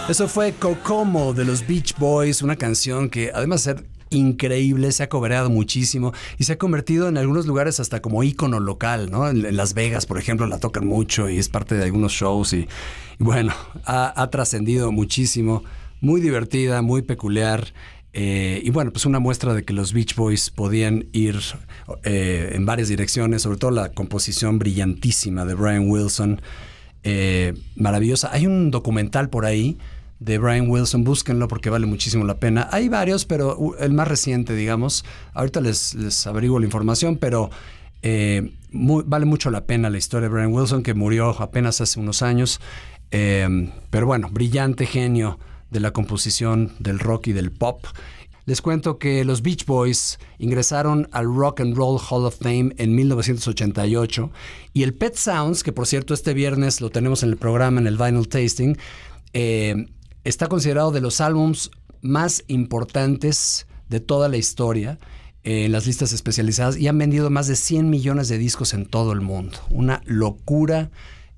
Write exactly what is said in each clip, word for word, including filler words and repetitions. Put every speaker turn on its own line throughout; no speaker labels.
Eso fue Kokomo de los Beach Boys, una canción que además de ser increíble, se ha cobereado muchísimo y se ha convertido en algunos lugares hasta como ícono local, ¿no? En, en Las Vegas, por ejemplo, la tocan mucho y es parte de algunos shows y, y bueno, ha, ha trascendido muchísimo, muy divertida, muy peculiar. Eh, y bueno, pues una muestra de que los Beach Boys podían ir eh, en varias direcciones, sobre todo la composición brillantísima de Brian Wilson, eh, maravillosa. Hay un documental por ahí de Brian Wilson, búsquenlo porque vale muchísimo la pena. Hay varios, pero el más reciente, digamos, ahorita les, les averiguo la información, pero eh, muy, vale mucho la pena la historia de Brian Wilson, que murió apenas hace unos años. Eh, pero bueno, brillante genio de la composición del rock y del pop. Les cuento que los Beach Boys ingresaron al Rock and Roll Hall of Fame en mil novecientos ochenta y ocho y el Pet Sounds, que por cierto este viernes lo tenemos en el programa, en el Vinyl Tasting, eh, está considerado de los álbums más importantes de toda la historia eh, en las listas especializadas y han vendido más de cien millones de discos en todo el mundo. Una locura.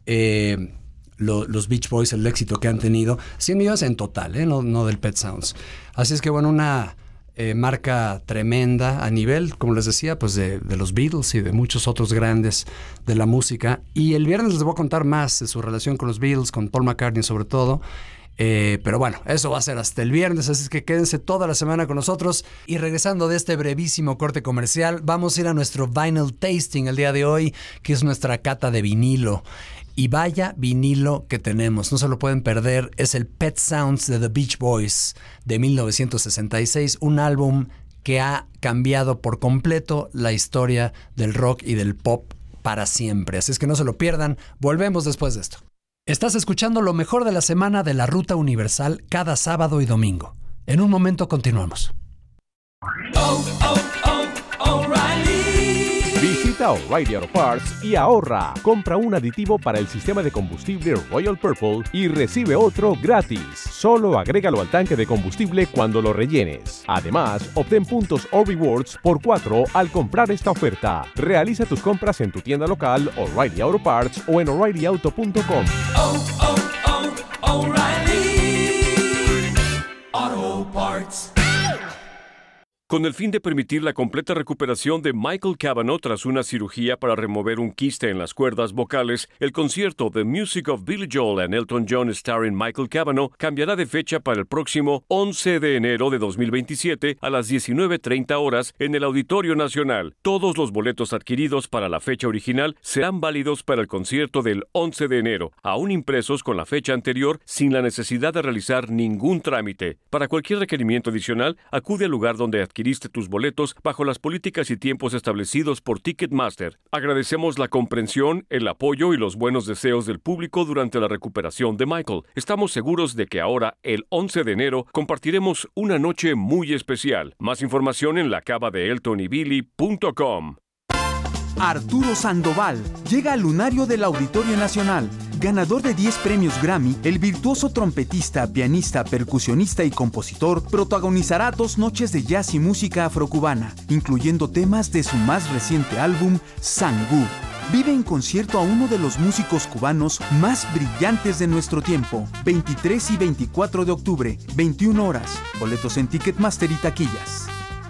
Eh, lo, los Beach Boys, el éxito que han tenido. cien millones en total, ¿eh? no, no del Pet Sounds. Así es que bueno, una eh, marca tremenda a nivel, como les decía, pues de, de los Beatles y de muchos otros grandes de la música. Y el viernes les voy a contar más de su relación con los Beatles, con Paul McCartney sobre todo. Eh, pero bueno, eso va a ser hasta el viernes, así es que quédense toda la semana con nosotros. Y regresando de este brevísimo corte comercial, vamos a ir a nuestro Vinyl Tasting el día de hoy, que es nuestra cata de vinilo. Y vaya vinilo que tenemos, no se lo pueden perder. Es el Pet Sounds de The Beach Boys de mil novecientos sesenta y seis, un álbum que ha cambiado por completo la historia del rock y del pop para siempre. Así es que no se lo pierdan, volvemos después de esto. Estás escuchando lo mejor de la semana de la Ruta Universal cada sábado y domingo. En un momento continuamos.
Oh, oh, oh, O'Reilly.
Visita O'Reilly Auto Parts y ahorra. Compra un aditivo para el sistema de combustible Royal Purple y recibe otro gratis. Solo agrégalo al tanque de combustible cuando lo rellenes. Además, obtén puntos o rewards por cuatro al comprar esta oferta. Realiza tus compras en tu tienda local O'Reilly Auto Parts o en O'Reilly Auto punto com.
Oh, oh, oh, O'Reilly Auto Parts.
Con el fin de permitir la completa recuperación de Michael Cavanaugh tras una cirugía para remover un quiste en las cuerdas vocales, el concierto The Music of Billy Joel and Elton John starring Michael Cavanaugh cambiará de fecha para el próximo once de enero de dos mil veintisiete a las diecinueve treinta horas en el Auditorio Nacional. Todos los boletos adquiridos para la fecha original serán válidos para el concierto del once de enero, aún impresos con la fecha anterior sin la necesidad de realizar ningún trámite. Para cualquier requerimiento adicional, acude al lugar donde adquiriste tus boletos bajo las políticas y tiempos establecidos por Ticketmaster. Agradecemos la comprensión, el apoyo y los buenos deseos del público durante la recuperación de Michael. Estamos seguros de que ahora, el once de enero, compartiremos una noche muy especial. Más información en la cava de elton y billy punto com.
Arturo Sandoval llega al lunario del Auditorio Nacional. Ganador de diez premios Grammy, el virtuoso trompetista, pianista, percusionista y compositor protagonizará dos noches de jazz y música afrocubana, incluyendo temas de su más reciente álbum, Sangú. Vive en concierto a uno de los músicos cubanos más brillantes de nuestro tiempo. veintitrés y veinticuatro de octubre, veintiuna horas. Boletos en Ticketmaster y taquillas.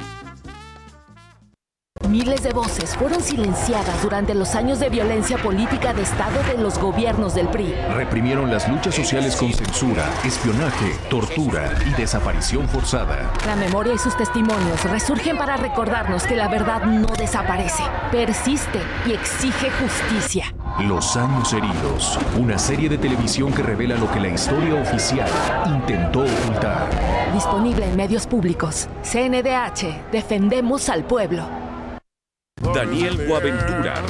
Miles de voces fueron silenciadas durante los años de violencia política de Estado de los gobiernos del P R I.
Reprimieron las luchas sociales con censura, espionaje, tortura y desaparición forzada.
La memoria y sus testimonios resurgen para recordarnos que la verdad no desaparece, persiste y exige justicia.
Los años heridos, una serie de televisión que revela lo que la historia oficial intentó ocultar.
Disponible en medios públicos. C N D H, defendemos al pueblo.
Daniel Boaventura